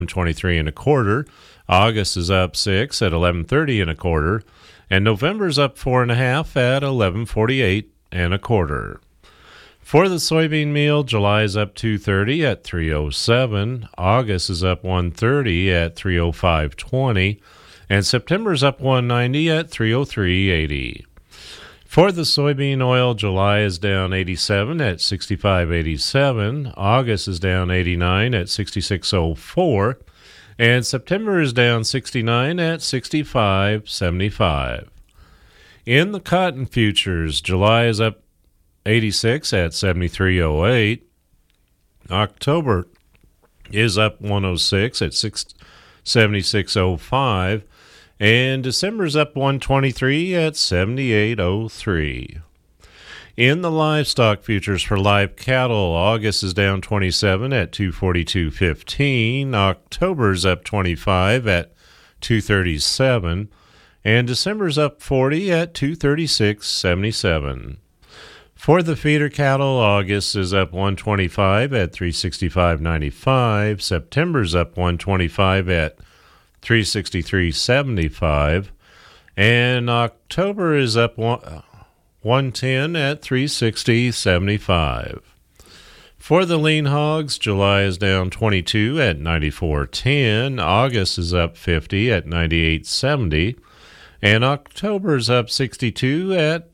23 and a quarter. August is up 6 at 11.30 and a quarter. And November's up 4.5 at 11.48 and a quarter. For the soybean meal, July is up 2.30 at 3.07. August is up 1.30 at 3.0520. And September's up 1.90 at 3.0380. For the soybean oil, July is down 87 at 65.87. August is down 89 at 66.04. And September is down 69 at 65.75. In the cotton futures, July is up 86 at 73.08. October is up 106 at 76.05. And December's up 123 at 78.03. In the livestock futures for live cattle, August is down 27 at 242.15. October's up 25 at 237. And December's up 40 at 236.77. For the feeder cattle, August is up 125 at 365.95. September's up 125 at 363.75, and October is up 110 at 360.75. For the lean hogs, July is down 22 at 94.10, August is up 50 at 98.70, and October is up 62 at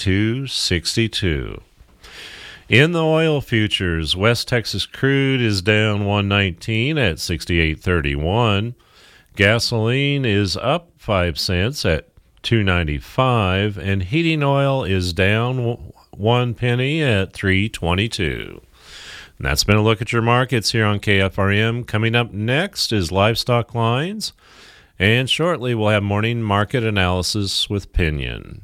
82.62. In the oil futures, West Texas crude is down 119 at 68.31. Gasoline is up 5 cents at $2.95, and heating oil is down 1 penny at $3.22. And that's been a look at your markets here on KFRM. Coming up next is Livestock Lines, and shortly we'll have morning market analysis with Pinion.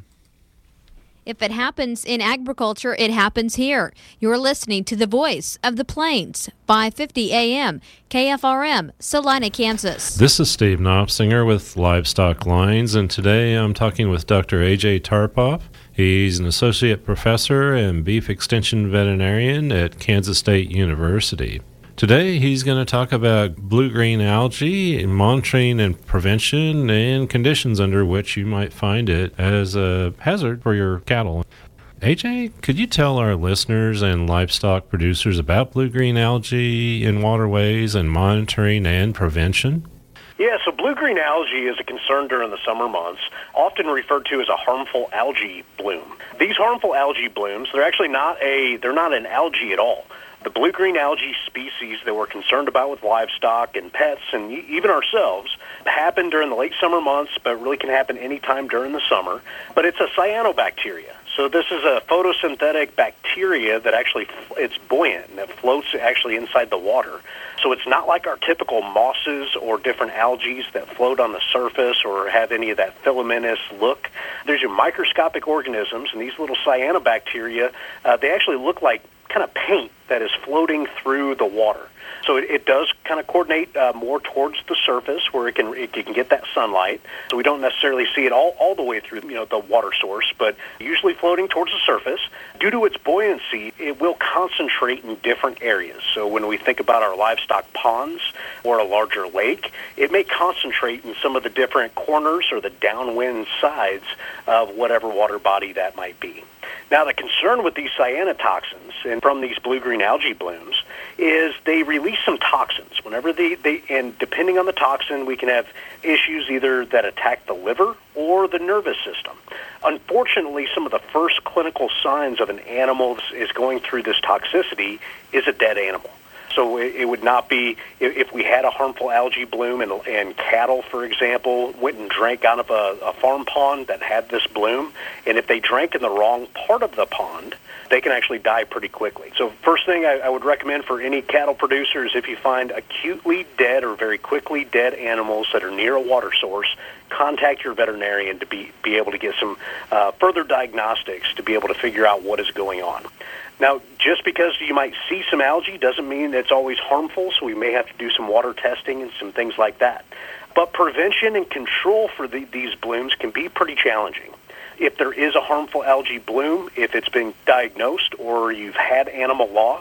If it happens in agriculture, it happens here. You're listening to the Voice of the Plains, 550 AM, KFRM, Salina, Kansas. This is Steve Knopsinger with Livestock Lines, and today I'm talking with Dr. A.J. Tarpoff. He's an associate professor and beef extension veterinarian at Kansas State University. Today, he's going to talk about blue-green algae, monitoring and prevention, and conditions under which you might find it as a hazard for your cattle. AJ, could you tell our listeners and livestock producers about blue-green algae in waterways and monitoring and prevention? Yeah, so blue-green algae is a concern during the summer months, often referred to as a harmful algae bloom. These harmful algae blooms, they're not an algae at all. The blue-green algae species that we're concerned about with livestock and pets and even ourselves happen during the late summer months, but really can happen anytime during the summer. But it's a cyanobacteria. So this is a photosynthetic bacteria that actually, it's buoyant and it floats actually inside the water. So it's not like our typical mosses or different algae that float on the surface or have any of that filamentous look. There's your microscopic organisms, and these little cyanobacteria, they actually look like kind of paint that is floating through the water. So it does kind of coordinate more towards the surface where it can get that sunlight. So we don't necessarily see it all the way through the water source, but usually floating towards the surface. Due to its buoyancy, it will concentrate in different areas. So when we think about our livestock ponds or a larger lake, it may concentrate in some of the different corners or the downwind sides of whatever water body that might be. Now, the concern with these cyanotoxins and from these blue-green algae blooms is they release some toxins. Whenever and depending on the toxin, we can have issues either that attack the liver or the nervous system. Unfortunately, some of the first clinical signs of an animal is going through this toxicity is a dead animal. So it would not be, if we had a harmful algae bloom and cattle, for example, went and drank out of a farm pond that had this bloom, and if they drank in the wrong part of the pond, they can actually die pretty quickly. So first thing I would recommend for any cattle producers, if you find acutely dead or very quickly dead animals that are near a water source, contact your veterinarian to be able to get some further diagnostics to be able to figure out what is going on. Now, just because you might see some algae doesn't mean it's always harmful, so we may have to do some water testing and some things like that. But prevention and control for these blooms can be pretty challenging. If there is a harmful algae bloom, if it's been diagnosed or you've had animal loss,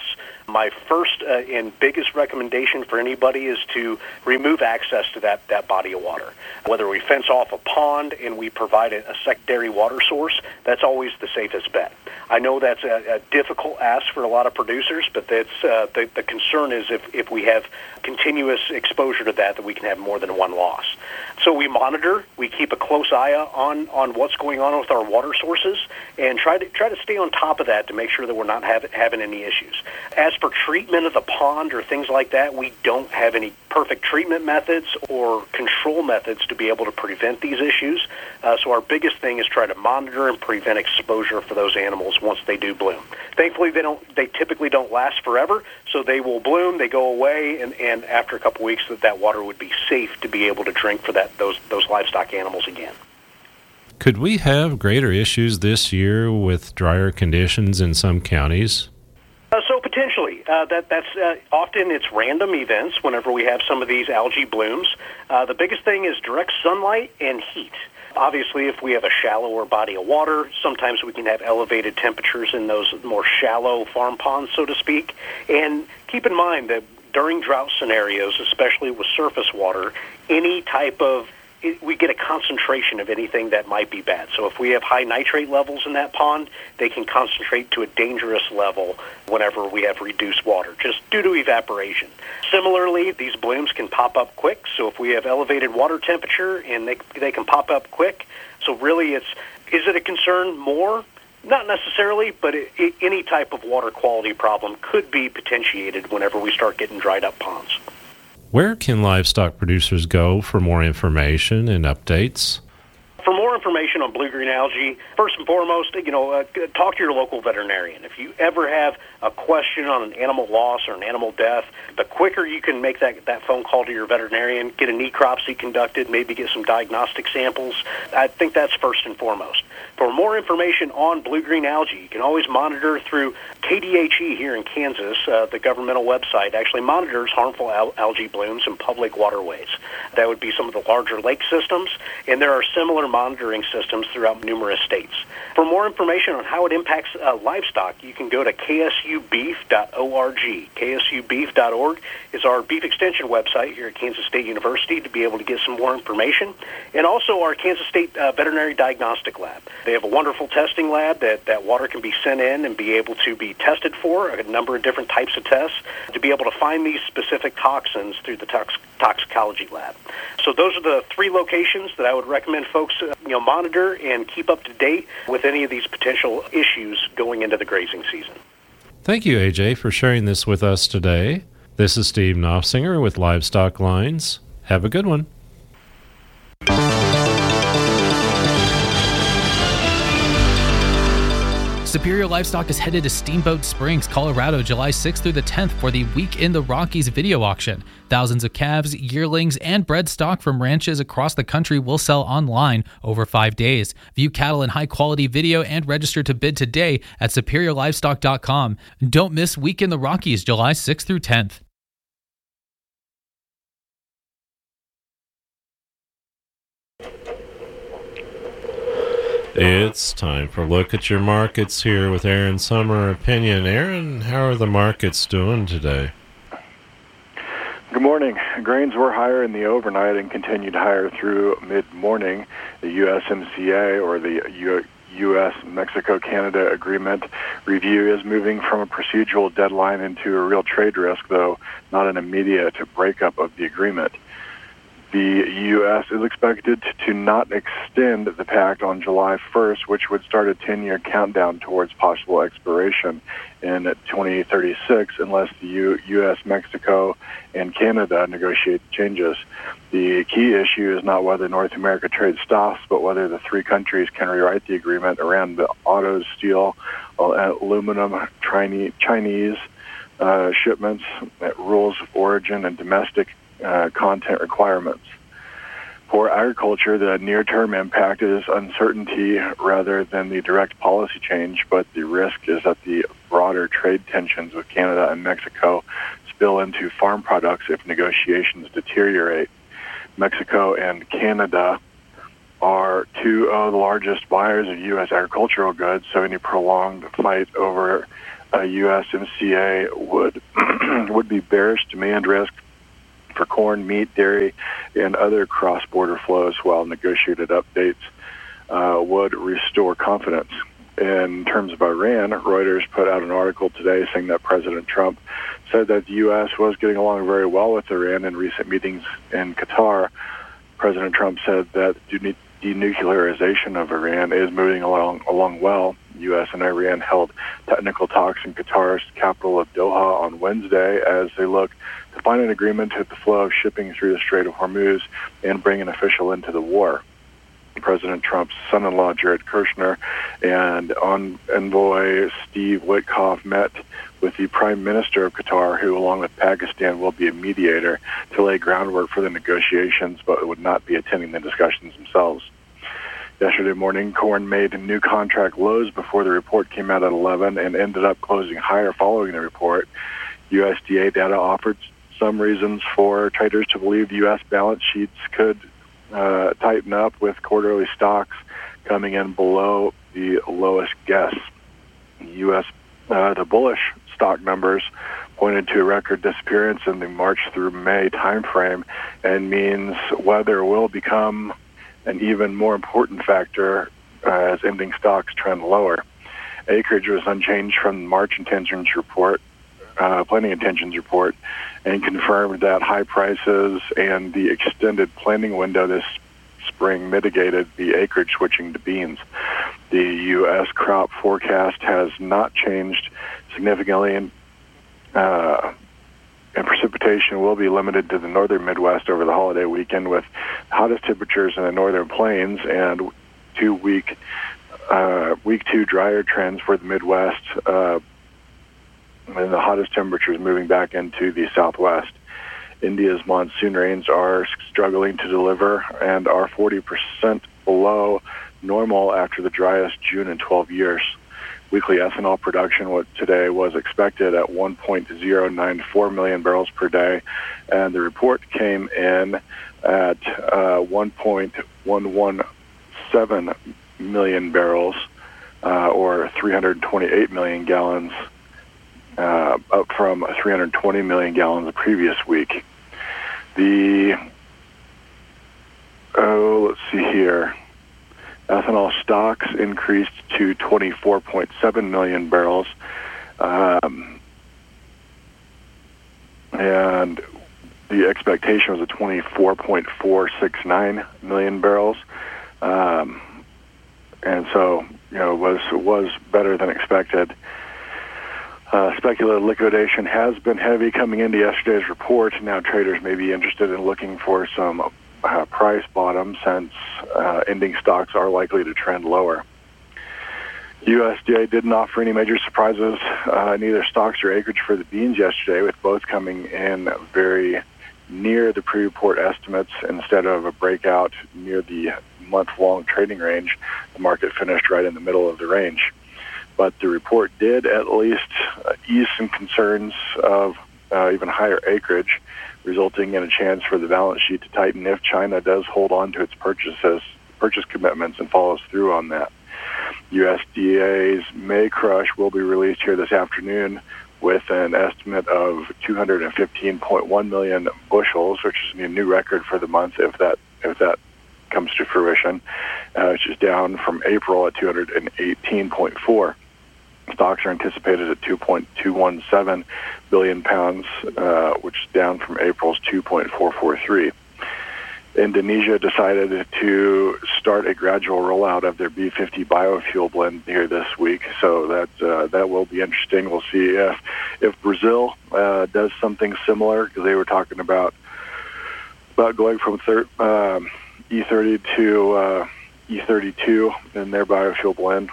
My first and biggest recommendation for anybody is to remove access to that body of water. Whether we fence off a pond and we provide a secondary water source, that's always the safest bet. I know that's a difficult ask for a lot of producers, but that's the concern is if we have continuous exposure to that we can have more than one loss. So we monitor, we keep a close eye on what's going on with our water sources, and try to stay on top of that to make sure that we're not having any issues. As for treatment of the pond or things like that, we don't have any perfect treatment methods or control methods to be able to prevent these issues. So our biggest thing is try to monitor and prevent exposure for those animals once they do bloom. Thankfully, they typically don't last forever, so they will bloom, they go away, and after a couple weeks that water would be safe to be able to drink for those livestock animals again. Could we have greater issues this year with drier conditions in some counties? So potentially, that's often it's random events whenever we have some of these algae blooms. The biggest thing is direct sunlight and heat. Obviously, if we have a shallower body of water, sometimes we can have elevated temperatures in those more shallow farm ponds, so to speak. And keep in mind that during drought scenarios, especially with surface water, we get a concentration of anything that might be bad. So if we have high nitrate levels in that pond, they can concentrate to a dangerous level whenever we have reduced water, just due to evaporation. Similarly, these blooms can pop up quick. So if we have elevated water temperature, and they can pop up quick. So really, is it a concern more? Not necessarily, but any type of water quality problem could be potentiated whenever we start getting dried up ponds. Where can livestock producers go for more information and updates? For more information on blue-green algae, first and foremost, talk to your local veterinarian. If you ever have a question on an animal loss or an animal death, the quicker you can make that phone call to your veterinarian, get a necropsy conducted, maybe get some diagnostic samples, I think that's first and foremost. For more information on blue-green algae, you can always monitor through KDHE here in Kansas. The governmental website actually monitors harmful algae blooms in public waterways. That would be some of the larger lake systems, and there are similar monitoring systems throughout numerous states. For more information on how it impacts livestock, you can go to ksubeef.org. ksubeef.org is our beef extension website here at Kansas State University to be able to get some more information, and also our Kansas State Veterinary Diagnostic Lab. They have a wonderful testing lab that water can be sent in and be able to be tested for, a number of different types of tests, to be able to find these specific toxins through the toxicology lab. So those are the three locations that I would recommend folks monitor and keep up to date with any of these potential issues going into the grazing season. Thank you, AJ, for sharing this with us today. This is Steve Knopfsinger with Livestock Lines. Have a good one. Superior Livestock is headed to Steamboat Springs, Colorado, July 6th through the 10th for the Week in the Rockies video auction. Thousands of calves, yearlings, and bred stock from ranches across the country will sell online over 5 days. View cattle in high-quality video and register to bid today at superiorlivestock.com. Don't miss Week in the Rockies, July 6th through 10th. It's time for a look at your markets here with Aaron Summer Opinion. Aaron, how are the markets doing today? Good morning. Grains were higher in the overnight and continued higher through mid-morning. The USMCA, or the U.S.-Mexico-Canada agreement review, is moving from a procedural deadline into a real trade risk, though not an immediate breakup of the agreement. The U.S. is expected to not extend the pact on July 1st, which would start a 10-year countdown towards possible expiration in 2036 unless the U.S., Mexico, and Canada negotiate changes. The key issue is not whether North America trade stops, but whether the three countries can rewrite the agreement around the autos, steel, aluminum, Chinese shipments, rules of origin, and domestic content requirements. For agriculture, the near-term impact is uncertainty rather than the direct policy change, but the risk is that the broader trade tensions with Canada and Mexico spill into farm products if negotiations deteriorate. Mexico and Canada are two of the largest buyers of U.S. agricultural goods, so any prolonged fight over USMCA would be bearish demand risk for corn, meat, dairy, and other cross-border flows, while negotiated updates would restore confidence. In terms of Iran, Reuters put out an article today saying that President Trump said that the U.S. was getting along very well with Iran in recent meetings in Qatar. President Trump said that denuclearization of Iran is moving along well. U.S. and Iran held technical talks in Qatar's capital of Doha on Wednesday as they look to find an agreement to the flow of shipping through the Strait of Hormuz and bring an official end to the war. President Trump's son-in-law, Jared Kushner, and envoy Steve Witkoff met with the Prime Minister of Qatar, who, along with Pakistan, will be a mediator to lay groundwork for the negotiations, but would not be attending the discussions themselves. Yesterday morning, corn made new contract lows before the report came out at 11 and ended up closing higher following the report. USDA data offered some reasons for traders to believe the U.S. balance sheets could tighten up, with quarterly stocks coming in below the lowest guess. The bullish stock numbers pointed to a record disappearance in the March through May timeframe, and means weather will become an even more important factor as ending stocks trend lower. Acreage was unchanged from the March planting intentions report, and confirmed that high prices and the extended planting window this spring mitigated the acreage switching to beans. The U.S. crop forecast has not changed significantly, and precipitation will be limited to the northern Midwest over the holiday weekend, with hottest temperatures in the northern plains and week 2 drier trends for the Midwest, and the hottest temperatures moving back into the Southwest. India's monsoon rains are struggling to deliver and are 40% below normal after the driest June in 12 years. Weekly ethanol production today was expected at 1.094 million barrels per day, and the report came in at 1.117 million barrels, or 328 million gallons, up from 320 million gallons the previous week. Let's see here. Ethanol stocks increased to 24.7 million barrels, and the expectation was a 24.469 million barrels, and so it was better than expected. Speculative liquidation has been heavy coming into yesterday's report. Now traders may be interested in looking for some price bottom, since ending stocks are likely to trend lower. USDA didn't offer any major surprises, neither stocks or acreage for the beans yesterday, with both coming in very near the pre-report estimates instead of a breakout near the month-long trading range. The market finished right in the middle of the range. But the report did at least ease some concerns of even higher acreage, resulting in a chance for the balance sheet to tighten if China does hold on to its purchase commitments and follows through on that. USDA's May crush will be released here this afternoon with an estimate of 215.1 million bushels, which is a new record for the month if that comes to fruition, which is down from April at 218.4. Stocks are anticipated at 2.217 billion pounds, which is down from April's 2.443. Indonesia decided to start a gradual rollout of their B50 biofuel blend here this week, so that will be interesting. We'll see if Brazil does something similar, because they were talking about going from E30 to E32 in their biofuel blend.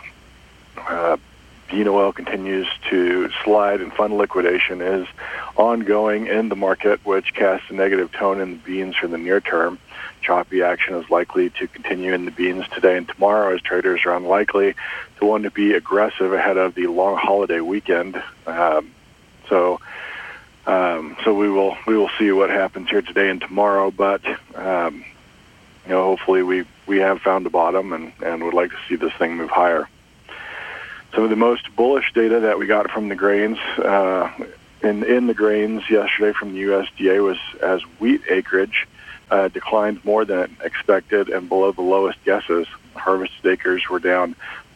Bean oil continues to slide, and fund liquidation is ongoing in the market, which casts a negative tone in the beans for the near term. Choppy action is likely to continue in the beans today and tomorrow, as traders are unlikely to want to be aggressive ahead of the long holiday weekend. So we will see what happens here today and tomorrow. But hopefully we have found a bottom and would like to see this thing move higher. Some of the most bullish data that we got from the grains in the grains yesterday from the USDA was as wheat acreage declined more than expected and below the lowest guesses. Harvested acres were down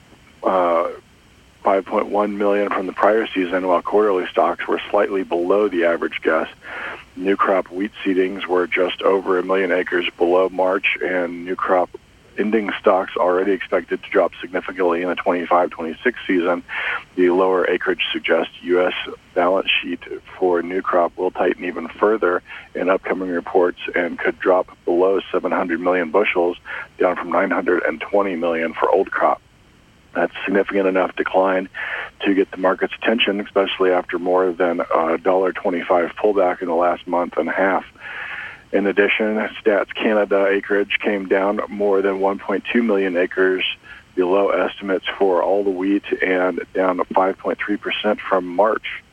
5.1 million from the prior season, while quarterly stocks were slightly below the average guess. New crop wheat seedings were just over 1 million acres below March, and new crop ending stocks already expected to drop significantly in the 25-26 season. The lower acreage suggests U.S. balance sheet for new crop will tighten even further in upcoming reports and could drop below 700 million bushels, down from 920 million for old crop. That's significant enough decline to get the market's attention, especially after more than $1.25 pullback in the last month and a half. In addition, Stats Canada acreage came down more than 1.2 million acres below estimates for all the wheat and down 5.3% from March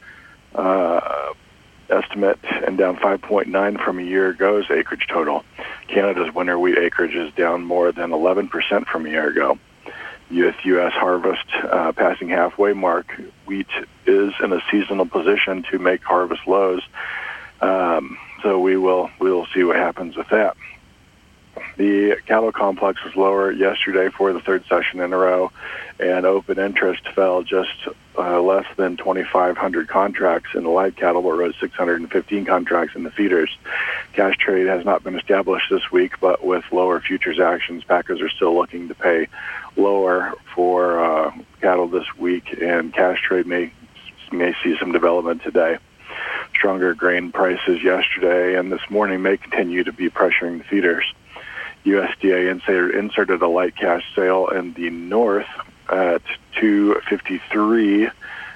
estimate and down 5.9% from a year ago's acreage total. Canada's winter wheat acreage is down more than 11% from a year ago. U.S. harvest passing halfway mark, wheat is in a seasonal position to make harvest lows. So we will see what happens with that. The cattle complex was lower yesterday for the third session in a row, and open interest fell just less than 2,500 contracts in the live cattle, but rose 615 contracts in the feeders. Cash trade has not been established this week, but with lower futures actions, packers are still looking to pay lower for cattle this week, and cash trade may see some development today. Stronger grain prices yesterday and this morning may continue to be pressuring the feeders. USDA inserted a light cash sale in the north at $2.53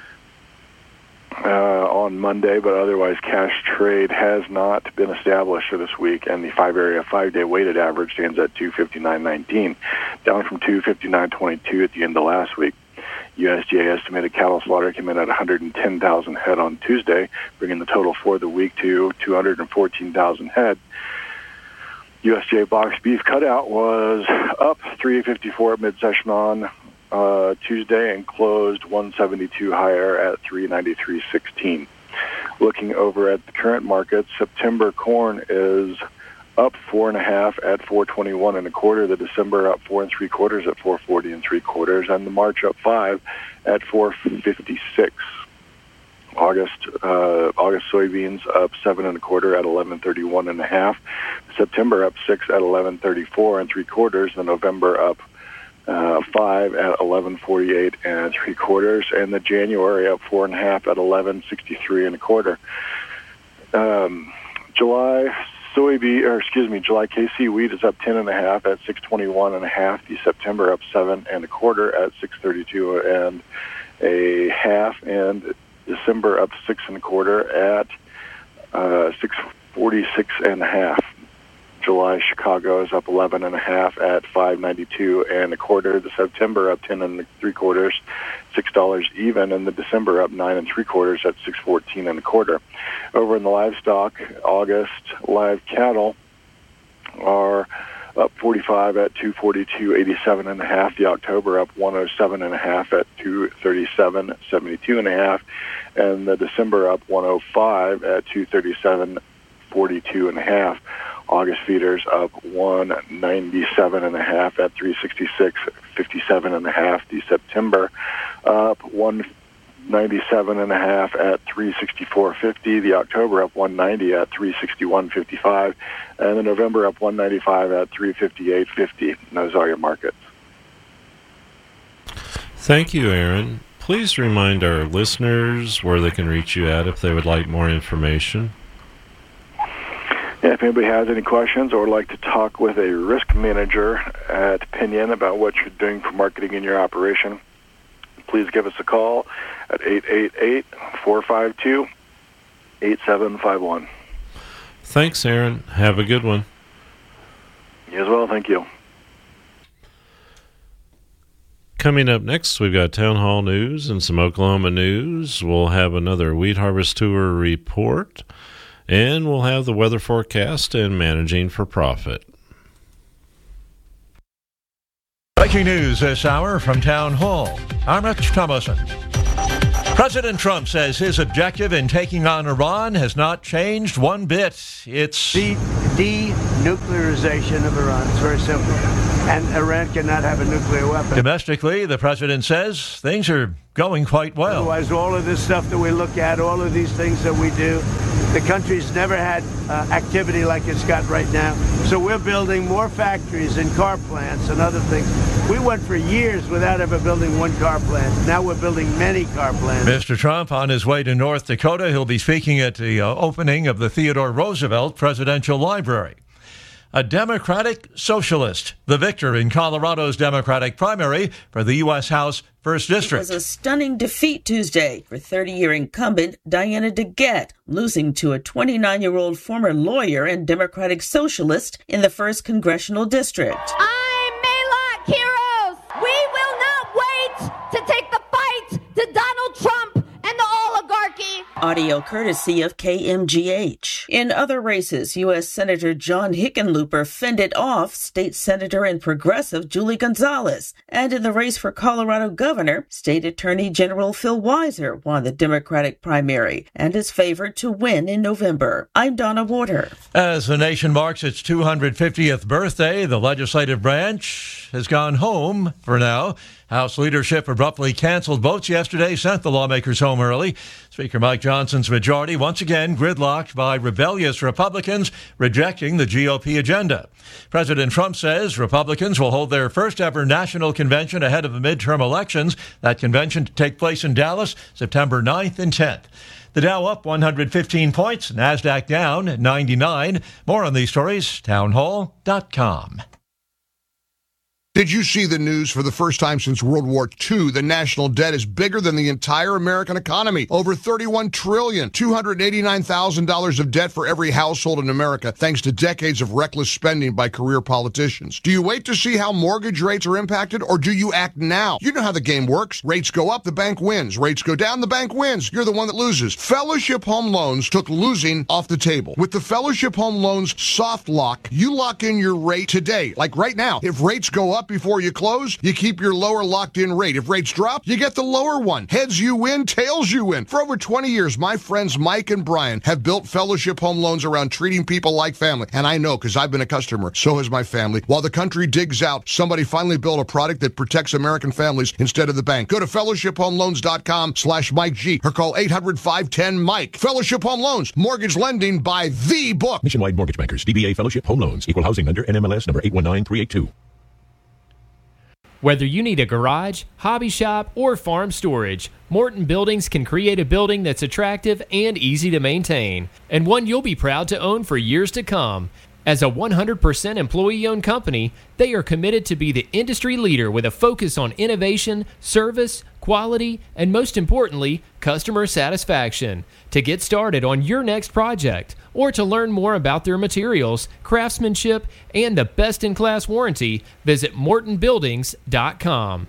on Monday, but otherwise cash trade has not been established for this week, and the 5-day weighted average stands at $259.19, down from $259.22 at the end of last week. USDA estimated cattle slaughter came in at 110,000 head on Tuesday, bringing the total for the week to 214,000 head. USDA box beef cutout was up $3.54 at mid-session on Tuesday and closed $1.72 higher at $3.93.16. Looking over at the current market, September corn is up 4.5 at $4.21 1/4. The December up 4 3/4 at $4.40 3/4, and the March up 5 at $4.56. August soybeans up 7 1/4 at $11.31 1/2. September up 6 at $11.34 3/4. The November up 5 at $11.48 3/4, and the January up 4.5 at $11.63 1/4. July KC wheat is up 10.5 at $6.21 1/2. The September up 7 1/4 at $6.32 1/2, and December up 6 1/4 at $6.46 1/2. July Chicago is up 11.5 at $5.92 1/4. The September up 10 3/4, $6 even, and the December up 9 3/4 at $6.14 1/4. Over in the livestock, August live cattle are up 45 at $242.87 1/2. The October up 107 1/2 at $237.72 1/2, and the December up 105 at $237.42 1/2. August feeders up 197 1/2 at $366.57 1/2. The September up 197 1/2 at $364.50. The October up 190 at $361.55, and the November up 195 at $358.50. Those are your markets. Thank you, Aaron. Please remind our listeners where they can reach you at if they would like more information. If anybody has any questions or would like to talk with a risk manager at Pinion about what you're doing for marketing in your operation, please give us a call at 888-452-8751. Thanks, Aaron. Have a good one. You as well. Thank you. Coming up next, we've got Town Hall News and some Oklahoma news. We'll have another Wheat Harvest Tour report, and we'll have the weather forecast and managing for profit. Breaking news this hour from Town Hall. I'm Rich Thomason. President Trump says his objective in taking on Iran has not changed one bit. It's the denuclearization of Iran. It's very simple. And Iran cannot have a nuclear weapon. Domestically, the president says things are going quite well. Otherwise, all of this stuff that we look at, all of these things that we do, the country's never had activity like it's got right now. So we're building more factories and car plants and other things. We went for years without ever building one car plant. Now we're building many car plants. Mr. Trump on his way to North Dakota. He'll be speaking at the opening of the Theodore Roosevelt Presidential Library. A Democratic socialist, the victor in Colorado's Democratic primary for the U.S. House 1st District. It was a stunning defeat Tuesday for 30-year incumbent Diana DeGette, losing to a 29-year-old former lawyer and Democratic socialist in the 1st Congressional District. I'm Maylock Heroes. We will not wait to take the fight to Donald Trump and the oligarchy. Audio courtesy of KMGH. In other races, U.S. Senator John Hickenlooper fended off State Senator and Progressive Julie Gonzalez. And in the race for Colorado governor, State Attorney General Phil Weiser won the Democratic primary and is favored to win in November. I'm Donna Warder. As the nation marks its 250th birthday, the legislative branch has gone home for now. House leadership abruptly canceled votes yesterday, sent the lawmakers home early. Speaker Mike Johnson's majority once again gridlocked by rebellious Republicans rejecting the GOP agenda. President Trump says Republicans will hold their first ever national convention ahead of the midterm elections. That convention to take place in Dallas, September 9th and 10th. The Dow up 115 points, NASDAQ down 99. More on these stories, townhall.com. Did you see the news? For the first time since World War II, the national debt is bigger than the entire American economy. Over $31 trillion, $289,000 of debt for every household in America, thanks to decades of reckless spending by career politicians. Do you wait to see how mortgage rates are impacted, or do you act now? You know how the game works. Rates go up, the bank wins. Rates go down, the bank wins. You're the one that loses. Fellowship Home Loans took losing off the table. With the Fellowship Home Loans soft lock, you lock in your rate today. Like right now, if rates go up before you close, you keep your lower locked-in rate. If rates drop, you get the lower one. Heads you win, tails you win. For over 20 years, my friends Mike and Brian have built Fellowship Home Loans around treating people like family. And I know, because I've been a customer. So has my family. While the country digs out, somebody finally built a product that protects American families instead of the bank. Go to fellowshiphomeloans.com/Mike G or call 800-510-MIKE. Fellowship Home Loans, mortgage lending by the book. Nationwide Mortgage Bankers, DBA Fellowship Home Loans, Equal Housing Lender, NMLS number 819382. Whether you need a garage, hobby shop, or farm storage, Morton Buildings can create a building that's attractive and easy to maintain, and one you'll be proud to own for years to come. As a 100% employee-owned company, they are committed to be the industry leader with a focus on innovation, service, quality, and most importantly, customer satisfaction. To get started on your next project, or to learn more about their materials, craftsmanship, and the best-in-class warranty, visit MortonBuildings.com.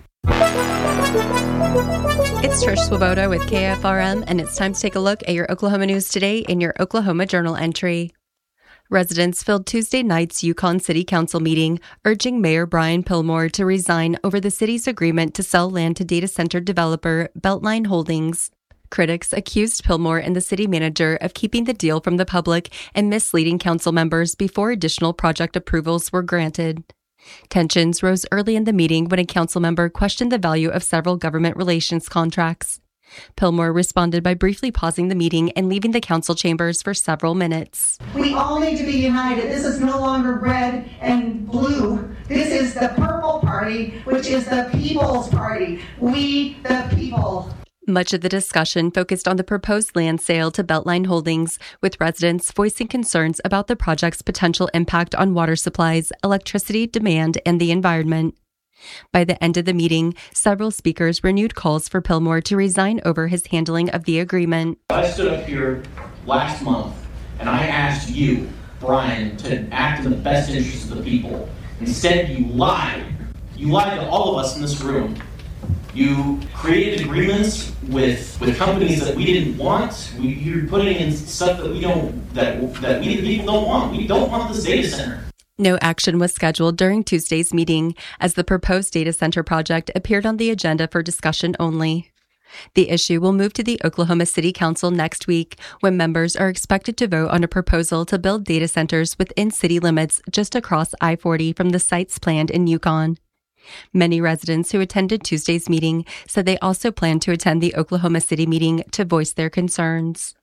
It's Trish Swoboda with KFRM, and it's time to take a look at your Oklahoma news today in your Oklahoma Journal entry. Residents filled Tuesday night's Yukon City Council meeting, urging Mayor Brian Pillmore to resign over the city's agreement to sell land to data center developer Beltline Holdings. Critics accused Pillmore and the city manager of keeping the deal from the public and misleading council members before additional project approvals were granted. Tensions rose early in the meeting when a council member questioned the value of several government relations contracts. Pillmore responded by briefly pausing the meeting and leaving the council chambers for several minutes. We all need to be united. This is no longer red and blue. This is the purple party, which is the people's party. We, the people. Much of the discussion focused on the proposed land sale to Beltline Holdings, with residents voicing concerns about the project's potential impact on water supplies, electricity demand, and the environment. By the end of the meeting, several speakers renewed calls for Pillmore to resign over his handling of the agreement. I stood up here last month and I asked you, Brian, to act in the best interest of the people. Instead, you lied. You lied to all of us in this room. You created agreements with companies that we didn't want. You're putting in stuff that we don't, that we the people don't want. We don't want this data center. No action was scheduled during Tuesday's meeting as the proposed data center project appeared on the agenda for discussion only. The issue will move to the Oklahoma City Council next week, when members are expected to vote on a proposal to build data centers within city limits just across I-40 from the sites planned in Yukon. Many residents who attended Tuesday's meeting said they also plan to attend the Oklahoma City meeting to voice their concerns.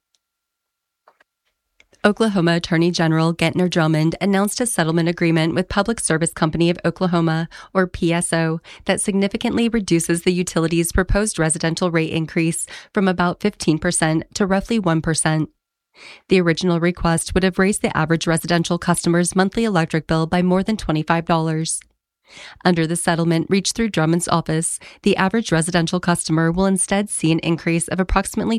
Oklahoma Attorney General Gentner Drummond announced a settlement agreement with Public Service Company of Oklahoma, or PSO, that significantly reduces the utility's proposed residential rate increase from about 15% to roughly 1%. The original request would have raised the average residential customer's monthly electric bill by more than $25. Under the settlement reached through Drummond's office, the average residential customer will instead see an increase of approximately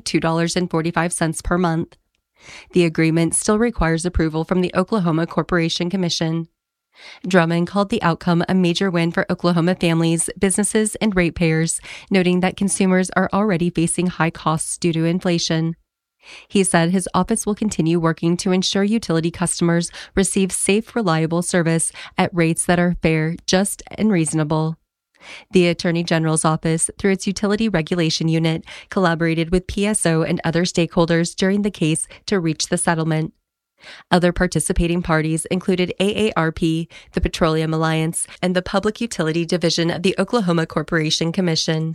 $2.45 per month. The agreement still requires approval from the Oklahoma Corporation Commission. Drummond called the outcome a major win for Oklahoma families, businesses, and ratepayers, noting that consumers are already facing high costs due to inflation. He said his office will continue working to ensure utility customers receive safe, reliable service at rates that are fair, just, and reasonable. The Attorney General's office, through its Utility Regulation Unit, collaborated with PSO and other stakeholders during the case to reach the settlement. Other participating parties included AARP, the Petroleum Alliance, and the Public Utility Division of the Oklahoma Corporation Commission.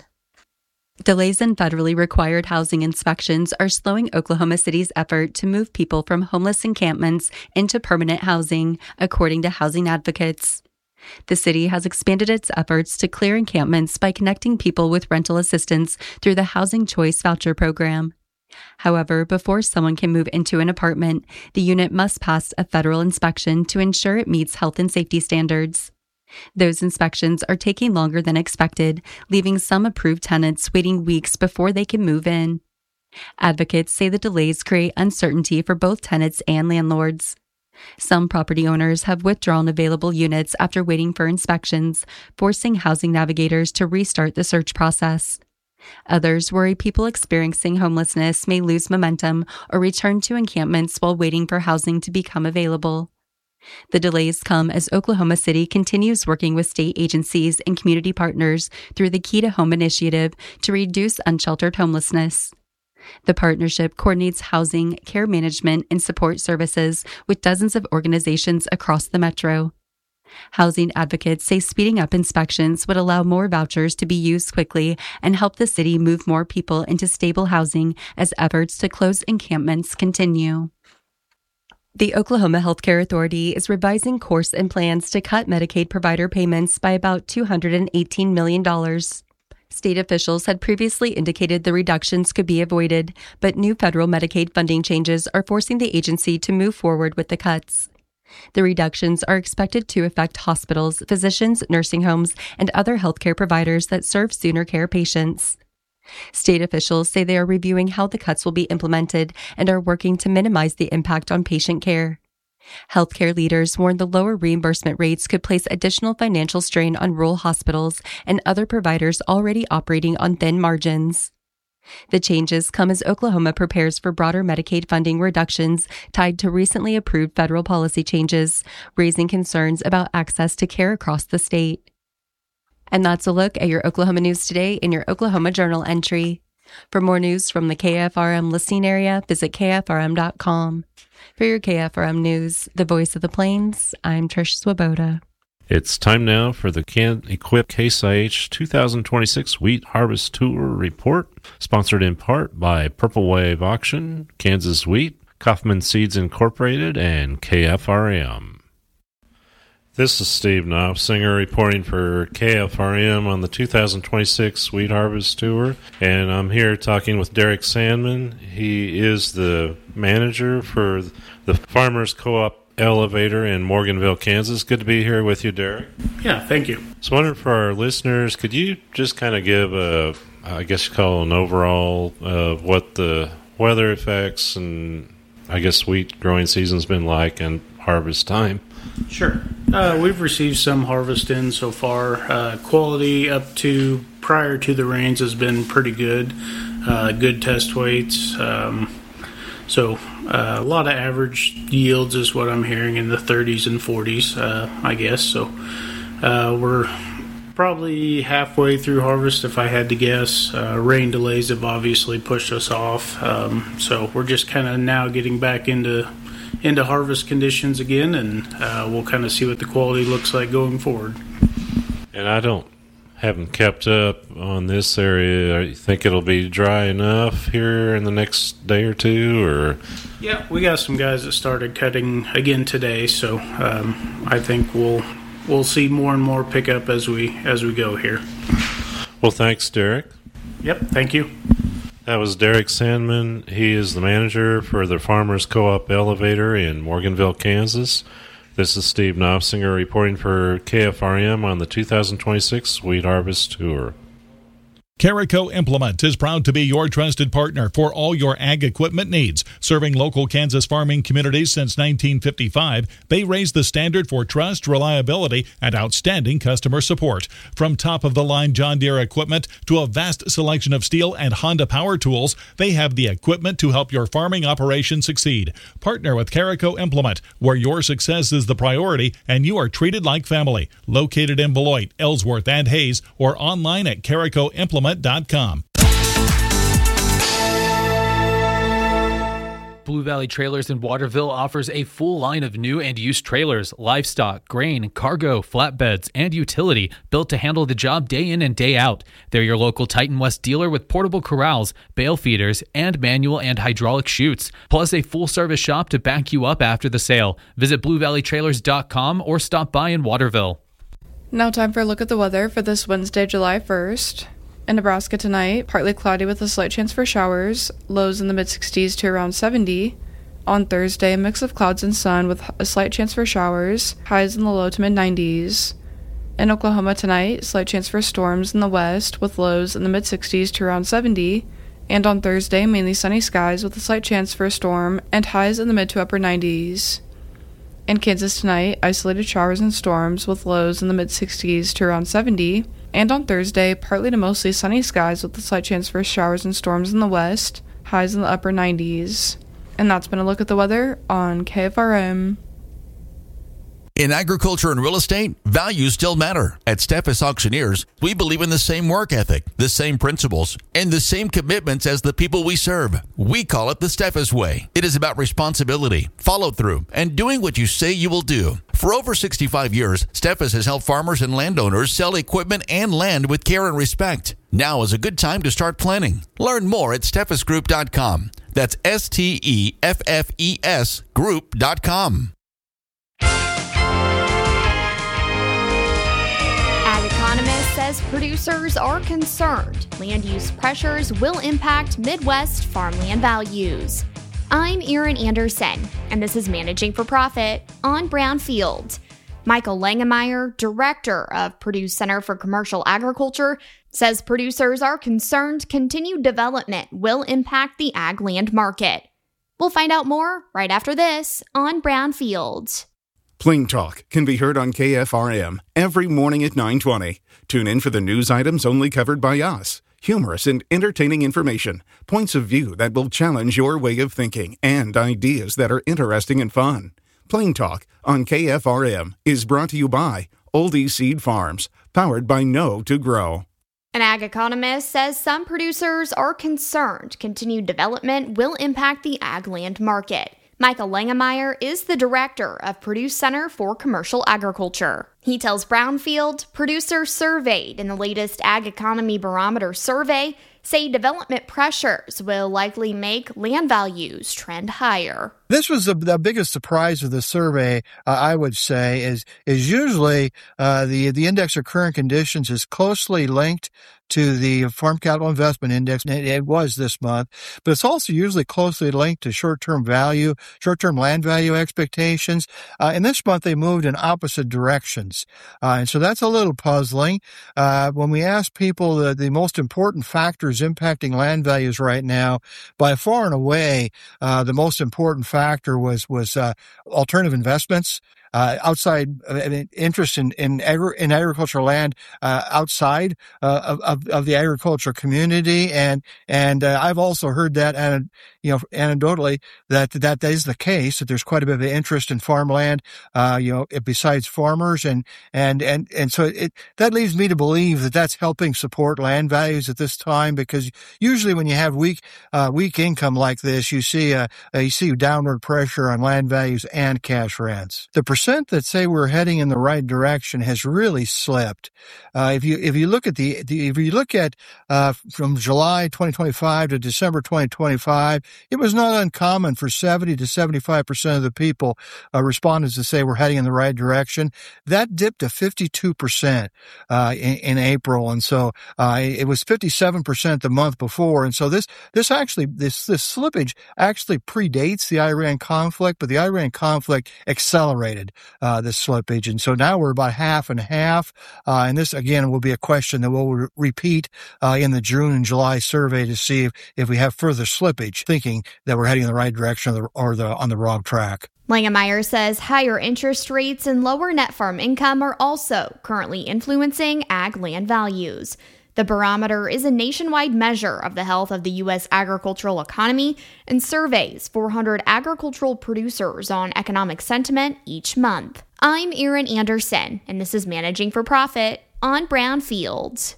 Delays in federally required housing inspections are slowing Oklahoma City's effort to move people from homeless encampments into permanent housing, according to housing advocates. The city has expanded its efforts to clear encampments by connecting people with rental assistance through the Housing Choice Voucher Program. However, before someone can move into an apartment, the unit must pass a federal inspection to ensure it meets health and safety standards. Those inspections are taking longer than expected, leaving some approved tenants waiting weeks before they can move in. Advocates say the delays create uncertainty for both tenants and landlords. Some property owners have withdrawn available units after waiting for inspections, forcing housing navigators to restart the search process. Others worry people experiencing homelessness may lose momentum or return to encampments while waiting for housing to become available. The delays come as Oklahoma City continues working with state agencies and community partners through the Key to Home initiative to reduce unsheltered homelessness. The partnership coordinates housing, care management, and support services with dozens of organizations across the metro. Housing advocates say speeding up inspections would allow more vouchers to be used quickly and help the city move more people into stable housing as efforts to close encampments continue. The Oklahoma Healthcare Authority is revising course and plans to cut Medicaid provider payments by about $218 million. State officials had previously indicated the reductions could be avoided, but new federal Medicaid funding changes are forcing the agency to move forward with the cuts. The reductions are expected to affect hospitals, physicians, nursing homes, and other healthcare providers that serve sooner care patients. State officials say they are reviewing how the cuts will be implemented and are working to minimize the impact on patient care. Healthcare leaders warned the lower reimbursement rates could place additional financial strain on rural hospitals and other providers already operating on thin margins. The changes come as Oklahoma prepares for broader Medicaid funding reductions tied to recently approved federal policy changes, raising concerns about access to care across the state. And that's a look at your Oklahoma news today in your Oklahoma Journal entry. For more news from the KFRM listening area, visit KFRM.com. For your KFRM news, the voice of the Plains, I'm Trish Swoboda. It's time now for the Can-Equip Case IH 2026 Wheat Harvest Tour Report, sponsored in part by Purple Wave Auction, Kansas Wheat, Kaufman Seeds Incorporated, and KFRM. This is Steve Knopfsinger reporting for KFRM on the 2026 Wheat Harvest Tour, and I'm here talking with Derek Sandman. He is the manager for the Farmers Co-op Elevator in Morganville, Kansas. Good to be here with you, Derek. Yeah, thank you. So, wondering for our listeners, could you just kind of give I guess you call it an overall of what the weather effects and I guess wheat growing season's been like and harvest time? Sure. We've received some harvest in so far. Quality up to prior to the rains has been pretty good. Good test weights. So a lot of average yields is what I'm hearing in the 30s and 40s, I guess. So we're probably halfway through harvest, if I had to guess. Rain delays have obviously pushed us off, so we're just kind of now getting back into harvest conditions again, and we'll kind of see what the quality looks like going forward. And I haven't kept up on this area. You think it'll be dry enough here in the next day or two, or? Yeah, we got some guys that started cutting again today, so I think we'll see more and more pickup as we go here. Well, thanks, Derek. Yep, thank you. That was Derek Sandman. He is the manager for the Farmers Co-op Elevator in Morganville, Kansas. This is Steve Knopfsinger reporting for KFRM on the 2026 Wheat Harvest Tour. Carico Implement is proud to be your trusted partner for all your ag equipment needs. Serving local Kansas farming communities since 1955, they raise the standard for trust, reliability, and outstanding customer support. From top-of-the-line John Deere equipment to a vast selection of Steel and Honda power tools, they have the equipment to help your farming operation succeed. Partner with Carico Implement, where your success is the priority and you are treated like family. Located in Beloit, Ellsworth, and Hayes, or online at caricoimplement.com. Blue Valley Trailers in Waterville offers a full line of new and used trailers, livestock, grain, cargo, flatbeds, and utility built to handle the job day in and day out. They're your local Titan West dealer with portable corrals, bale feeders, and manual and hydraulic chutes, plus a full-service shop to back you up after the sale. Visit BlueValleyTrailers.com or stop by in Waterville. Now time for a look at the weather for this Wednesday, July 1st. In Nebraska tonight, partly cloudy with a slight chance for showers, lows in the mid-60s to around 70. On Thursday, a mix of clouds and sun with a slight chance for showers, highs in the low to mid-90s. In Oklahoma tonight, slight chance for storms in the west with lows in the mid-60s to around 70. And on Thursday, mainly sunny skies with a slight chance for a storm and highs in the mid to upper 90s. In Kansas tonight, isolated showers and storms with lows in the mid-60s to around 70. And on Thursday, partly to mostly sunny skies with a slight chance for showers and storms in the west, highs in the upper 90s. And that's been a look at the weather on KFRM. In agriculture and real estate, values still matter. At Steffes Auctioneers, we believe in the same work ethic, the same principles, and the same commitments as the people we serve. We call it the Steffes Way. It is about responsibility, follow-through, and doing what you say you will do. For over 65 years, Steffes has helped farmers and landowners sell equipment and land with care and respect. Now is a good time to start planning. Learn more at steffesgroup.com. That's STEFFES group.com. Economist says producers are concerned land use pressures will impact Midwest farmland values. I'm Erin Anderson, and this is Managing for Profit on Brownfield. Michael Langemeyer, director of Purdue Center for Commercial Agriculture, says producers are concerned continued development will impact the ag land market. We'll find out more right after this on Brownfield. Plain Talk can be heard on KFRM every morning at 9:20. Tune in for the news items only covered by us. Humorous and entertaining information, points of view that will challenge your way of thinking, and ideas that are interesting and fun. Plain Talk on KFRM is brought to you by Oldie Seed Farms, powered by Know to Grow. An ag economist says some producers are concerned continued development will impact the ag land market. Michael Langemeyer is the director of Purdue Center for Commercial Agriculture. He tells Brownfield producers surveyed in the latest Ag Economy Barometer survey say development pressures will likely make land values trend higher. This was the biggest surprise of the survey, I would say, is usually the index of current conditions is closely linked to the Farm Capital Investment Index. It was this month, but it's also usually closely linked to short-term land value expectations. And this month they moved in opposite directions. And so that's a little puzzling. When we ask people the most important factors impacting land values right now, by far and away, the most important factor was alternative investments. interest in agricultural land outside of the agricultural community, and I've also heard that, anecdotally, that is the case, that there's quite a bit of interest in farmland, besides farmers, and so that leads me to believe that that's helping support land values at this time, because usually when you have weak income like this, you see downward pressure on land values and cash rents. The percent that say we're heading in the right direction has really slipped. If you look at from July 2025 to December 2025, it was not uncommon for 70 to 75% of the people respondents to say we're heading in the right direction. That dipped to 52% in April, and so it was 57% the month before. And so this slippage actually predates the Iran conflict, but the Iran conflict accelerated this slippage, and so now we're about half and half. And this again will be a question that we'll repeat in the June and July survey to see if we have further slippage, thinking that we're heading in the right direction or on the wrong track. Langemeier says higher interest rates and lower net farm income are also currently influencing ag land values. The barometer is a nationwide measure of the health of the U.S. agricultural economy and surveys 400 agricultural producers on economic sentiment each month. I'm Erin Anderson, and this is Managing for Profit on Brownfields.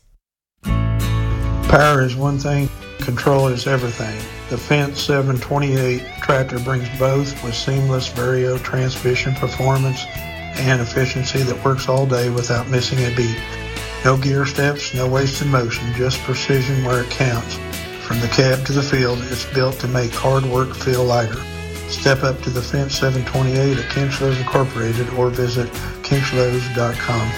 Power is one thing, control is everything. The Fendt 728 tractor brings both with seamless Vario transmission performance and efficiency that works all day without missing a beat. No gear steps, no wasted motion, just precision where it counts. From the cab to the field, it's built to make hard work feel lighter. Step up to the Fendt 728 at Kinchlows Incorporated or visit kinchlows.com.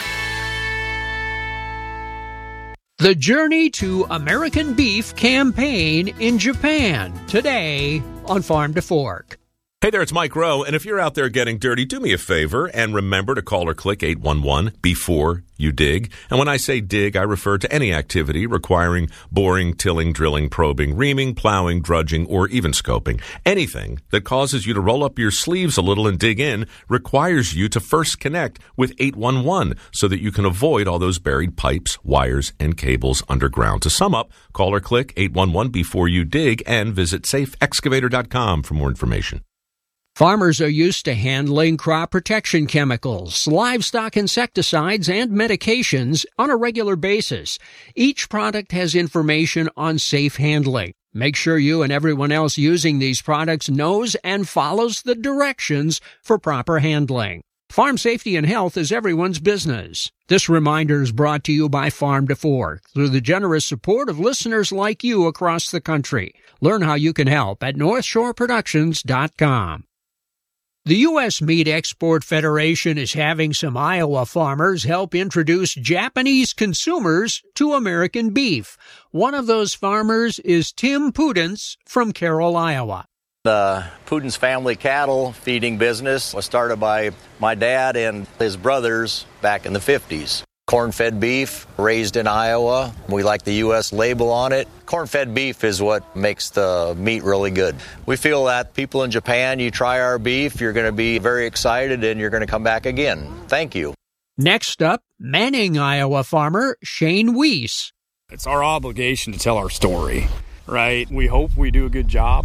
The Journey to American Beef campaign in Japan, today on Farm to Fork. Hey there, it's Mike Rowe, and if you're out there getting dirty, do me a favor and remember to call or click 811 before you dig. And when I say dig, I refer to any activity requiring boring, tilling, drilling, probing, reaming, plowing, drudging, or even scoping. Anything that causes you to roll up your sleeves a little and dig in requires you to first connect with 811 so that you can avoid all those buried pipes, wires, and cables underground. To sum up, call or click 811 before you dig and visit safeexcavator.com for more information. Farmers are used to handling crop protection chemicals, livestock insecticides, and medications on a regular basis. Each product has information on safe handling. Make sure you and everyone else using these products knows and follows the directions for proper handling. Farm safety and health is everyone's business. This reminder is brought to you by Farm to Fork through the generous support of listeners like you across the country. Learn how you can help at NorthshoreProductions.com. The U.S. Meat Export Federation is having some Iowa farmers help introduce Japanese consumers to American beef. One of those farmers is Tim Pudens from Carroll, Iowa. The Pudens family cattle feeding business was started by my dad and his brothers back in the 50s. Corn-fed beef, raised in Iowa. We like the U.S. label on it. Corn-fed beef is what makes the meat really good. We feel that people in Japan, you try our beef, you're going to be very excited and you're going to come back again. Thank you. Next up, Manning, Iowa farmer Shane Weiss. It's our obligation to tell our story, right? We hope we do a good job,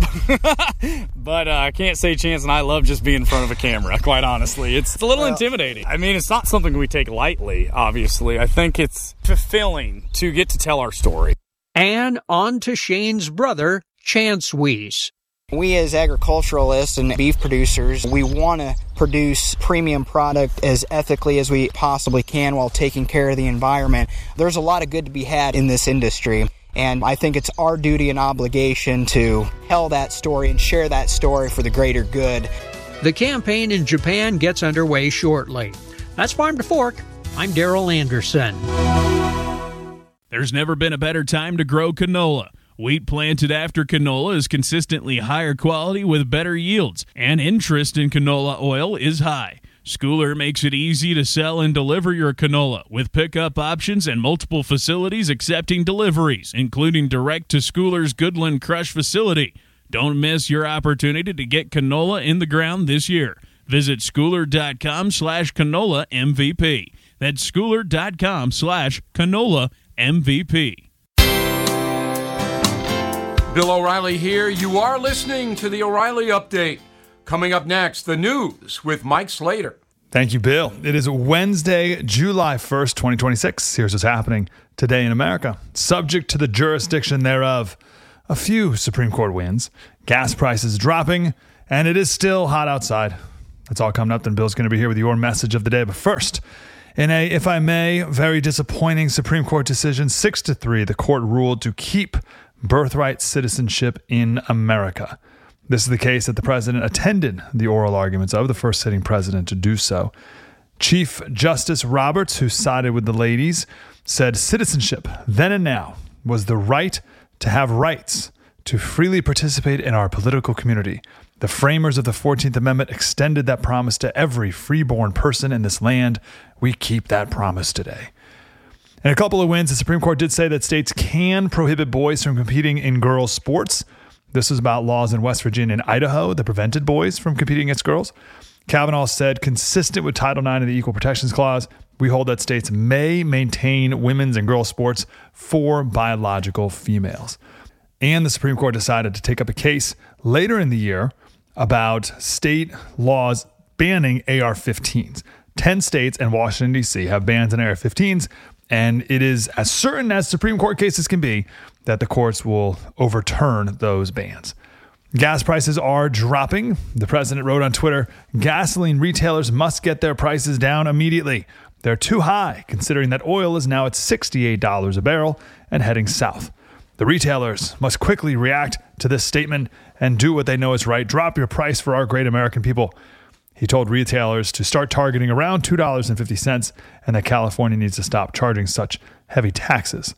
but I can't say Chance and I love just being in front of a camera, quite honestly. It's a little intimidating. I mean, it's not something we take lightly, obviously. I think it's fulfilling to get to tell our story. And on to Shane's brother, Chance Weiss. We as agriculturalists and beef producers, we want to produce premium product as ethically as we possibly can while taking care of the environment. There's a lot of good to be had in this industry. And I think it's our duty and obligation to tell that story and share that story for the greater good. The campaign in Japan gets underway shortly. That's Farm to Fork. I'm Daryl Anderson. There's never been a better time to grow canola. Wheat planted after canola is consistently higher quality with better yields, and interest in canola oil is high. Schooler makes it easy to sell and deliver your canola with pickup options and multiple facilities accepting deliveries, including direct to Schooler's Goodland Crush facility. Don't miss your opportunity to get canola in the ground this year. Visit Schooler.com/Canola MVP. That's Schooler.com/Canola MVP. Bill O'Reilly here. You are listening to the O'Reilly Update. Coming up next, the news with Mike Slater. Thank you, Bill. It is Wednesday, July 1st, 2026. Here's what's happening today in America. Subject to the jurisdiction thereof, a few Supreme Court wins, gas prices dropping, and it is still hot outside. That's all coming up. Then Bill's going to be here with your message of the day. But first, in a, if I may, very disappointing Supreme Court decision, 6-3, the court ruled to keep birthright citizenship in America. This is the case that the president attended the oral arguments of, the first sitting president to do so. Chief Justice Roberts, who sided with the ladies, said citizenship, then and now, was the right to have rights, to freely participate in our political community. The framers of the 14th Amendment extended that promise to every freeborn person in this land. We keep that promise today. In a couple of wins, the Supreme Court did say that states can prohibit boys from competing in girls' sports. This was about laws in West Virginia and Idaho that prevented boys from competing against girls. Kavanaugh said, consistent with Title IX of the Equal Protections Clause, we hold that states may maintain women's and girls' sports for biological females. And the Supreme Court decided to take up a case later in the year about state laws banning AR-15s. 10 states and Washington, D.C. have bans on AR-15s, and it is as certain as Supreme Court cases can be that the courts will overturn those bans. Gas prices are dropping. The president wrote on Twitter, gasoline retailers must get their prices down immediately. They're too high, considering that oil is now at $68 a barrel and heading south. The retailers must quickly react to this statement and do what they know is right. Drop your price for our great American people. He told retailers to start targeting around $2.50 and that California needs to stop charging such heavy taxes.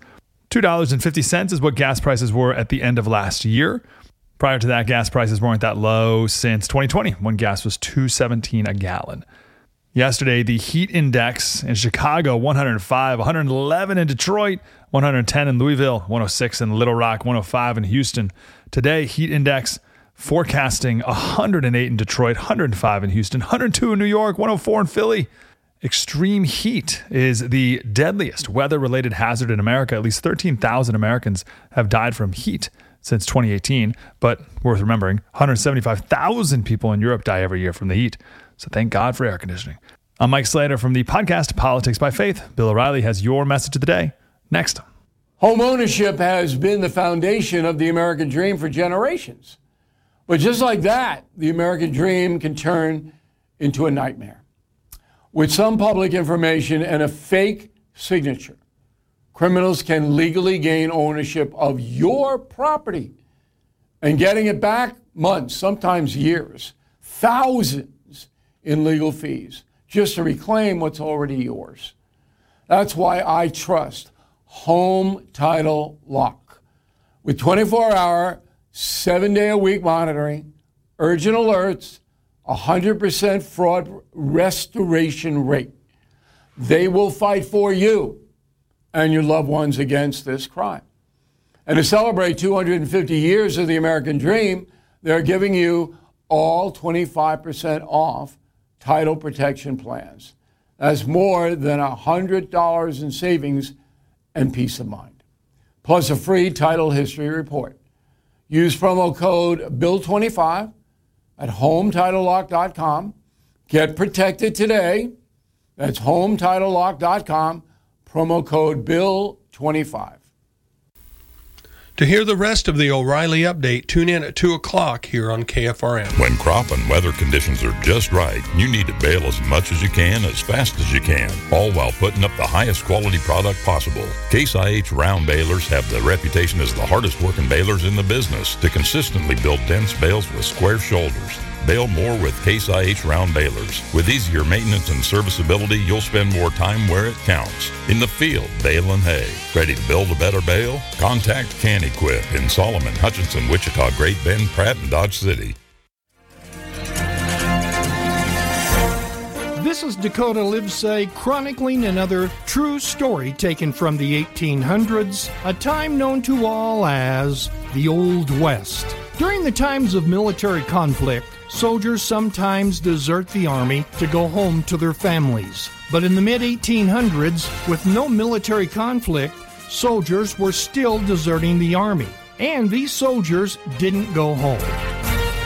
$2.50 is what gas prices were at the end of last year. Prior to that, gas prices weren't that low since 2020 when gas was $2.17 a gallon. Yesterday, the heat index in Chicago, 105, 111 in Detroit, 110 in Louisville, 106 in Little Rock, 105 in Houston. Today, heat index forecasting 108 in Detroit, 105 in Houston, 102 in New York, 104 in Philly. Extreme heat is the deadliest weather-related hazard in America. At least 13,000 Americans have died from heat since 2018. But worth remembering, 175,000 people in Europe die every year from the heat. So thank God for air conditioning. I'm Mike Slater from the podcast Politics by Faith. Bill O'Reilly has your message of the day. Next. Home ownership has been the foundation of the American dream for generations. But just like that, the American dream can turn into a nightmare. With some public information and a fake signature, criminals can legally gain ownership of your property and getting it back months, sometimes years, thousands in legal fees just to reclaim what's already yours. That's why I trust Home Title Lock. With 24-hour, 7-day-a-week monitoring, urgent alerts, 100% fraud restoration rate. They will fight for you and your loved ones against this crime. And to celebrate 250 years of the American dream, they're giving you all 25% off title protection plans. That's more than $100 in savings and peace of mind. Plus a free title history report. Use promo code BILL25 at HomeTitleLock.com. Get protected today. That's HomeTitleLock.com. Promo code BILL25. To hear the rest of the O'Reilly Update, tune in at 2 o'clock here on KFRM. When crop and weather conditions are just right, you need to bale as much as you can, as fast as you can, all while putting up the highest quality product possible. Case IH round balers have the reputation as the hardest working balers in the business to consistently build dense bales with square shoulders. Bale more with Case IH round balers. With easier maintenance and serviceability, you'll spend more time where it counts. In the field, baling hay. Ready to build a better bale? Contact Can Equip in Solomon, Hutchinson, Wichita, Great Bend, Pratt, and Dodge City. This is Dakota Livesay chronicling another true story taken from the 1800s, a time known to all as the Old West. During the times of military conflict, soldiers sometimes desert the Army to go home to their families. But in the mid-1800s, with no military conflict, soldiers were still deserting the Army. And these soldiers didn't go home.